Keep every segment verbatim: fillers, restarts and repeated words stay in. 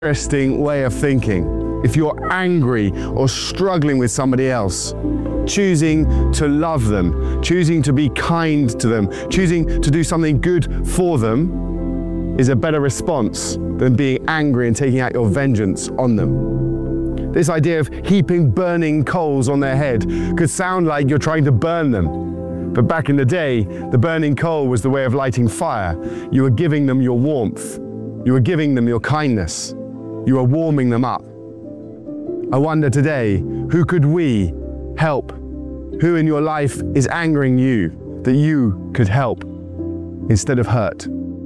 Interesting way of thinking. If you're angry or struggling with somebody else, choosing to love them, choosing to be kind to them, choosing to do something good for them is a better response than being angry and taking out your vengeance on them. This idea of heaping burning coals on their head could sound like you're trying to burn them. But back in the day, the burning coal was the way of lighting fire. You were giving them your warmth. You were giving them your kindness. You were warming them up. I wonder today, who could we help? Who in your life is angering you that you could help instead of hurt?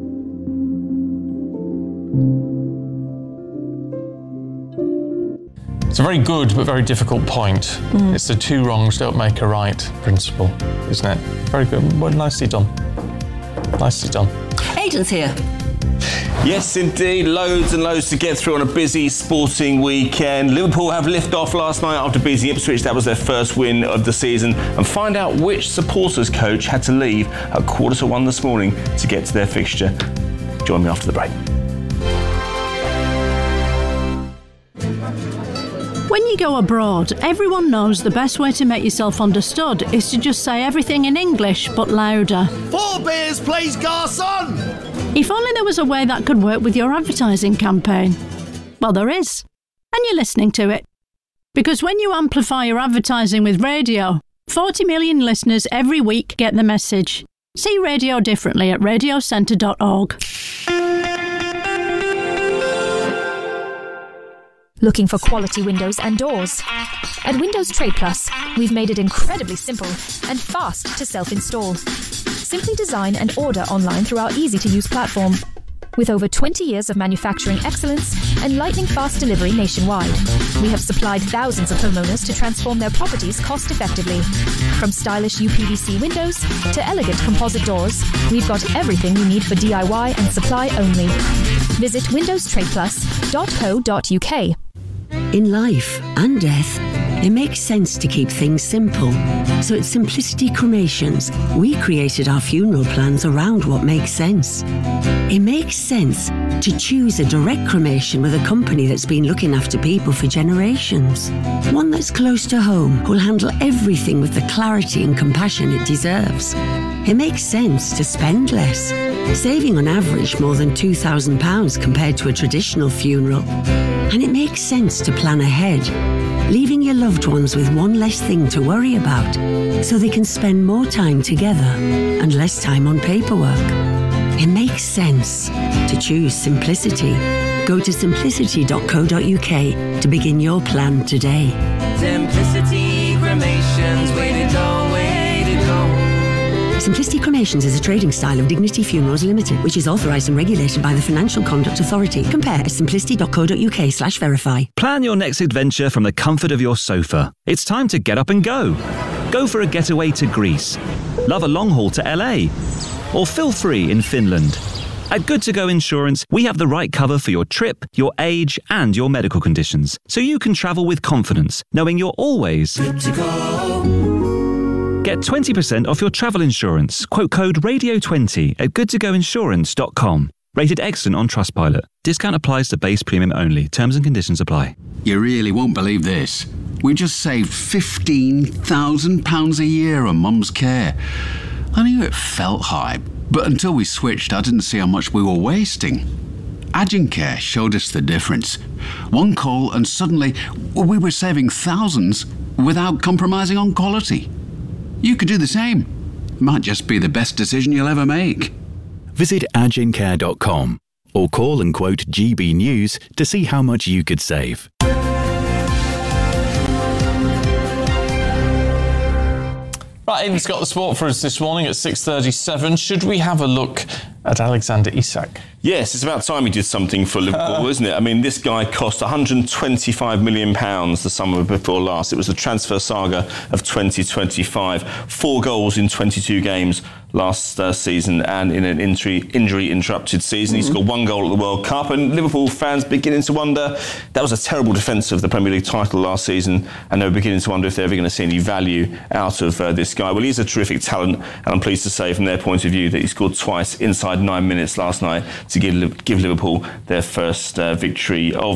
It's a very good but very difficult point. Mm. It's the two wrongs don't make a right principle, isn't it? Very good. Well, nicely done. Nicely done. Aidan's here. Yes, indeed. Loads and loads to get through on a busy sporting weekend. Liverpool have lift off last night after beating Ipswich. That was their first win of the season. And find out which supporters coach had to leave at quarter to one this morning to get to their fixture. Join me after the break. When you go abroad, everyone knows the best way to make yourself understood is to just say everything in English, but louder. Four beers, please, garçon! If only there was a way that could work with your advertising campaign. Well, there is. And you're listening to it. Because when you amplify your advertising with radio, forty million listeners every week get the message. See radio differently at radio centre dot org. Looking for quality windows and doors? At Windows Trade Plus, we've made it incredibly simple and fast to self-install. Simply design and order online through our easy-to-use platform. With over twenty years of manufacturing excellence and lightning-fast delivery nationwide, we have supplied thousands of homeowners to transform their properties cost-effectively. From stylish U P V C windows to elegant composite doors, we've got everything you need for D I Y and supply only. Visit windows trade plus dot co dot U K. In life and death, it makes sense to keep things simple. So at Simplicity Cremations, we created our funeral plans around what makes sense. It makes sense to choose a direct cremation with a company that's been looking after people for generations. One that's close to home, who'll handle everything with the clarity and compassion it deserves. It makes sense to spend less, saving on average more than two thousand pounds compared to a traditional funeral. And it makes sense to plan ahead, leaving your loved ones with one less thing to worry about, so they can spend more time together and less time on paperwork. It makes sense to choose simplicity. Go to simplicity dot co dot U K to begin your plan today. Simplicity Cremations, way to go, way to go. Simplicity Cremations is a trading style of Dignity Funerals Limited, which is authorised and regulated by the Financial Conduct Authority. Compare at simplicity dot co dot U K slash verify. Plan your next adventure from the comfort of your sofa. It's time to get up and go. Go for a getaway to Greece. Love a long haul to L A. Or feel free in Finland. At Good To Go Insurance, we have the right cover for your trip, your age, and your medical conditions, so you can travel with confidence, knowing you're always good to go. Get twenty percent off your travel insurance. Quote code radio twenty at good to go insurance dot com. Rated excellent on Trustpilot. Discount applies to base premium only. Terms and conditions apply. You really won't believe this. We just saved fifteen thousand pounds a year on Mum's care. I knew it felt high, but until we switched, I didn't see how much we were wasting. Agencare showed us the difference. One call and suddenly we were saving thousands without compromising on quality. You could do the same. Might just be the best decision you'll ever make. Visit agencare dot com or call and quote G B News to see how much you could save. Right, Aidan's got the sport for us this morning at six thirty-seven. Should we have a look at Alexander Isak? Yes, it's about time he did something for Liverpool, isn't it? I mean, this guy cost one hundred twenty-five million pounds the summer before last. It was the transfer saga of twenty twenty-five. Four goals in twenty-two games last uh, season and in an injury, injury interrupted season. He's scored one goal at the World Cup, and Liverpool fans beginning to wonder, that was a terrible defence of the Premier League title last season, and they were beginning to wonder if they're ever going to see any value out of uh, this guy. Well, he's a terrific talent, and I'm pleased to say from their point of view that he scored twice inside nine minutes last night to give, give Liverpool their first uh, victory of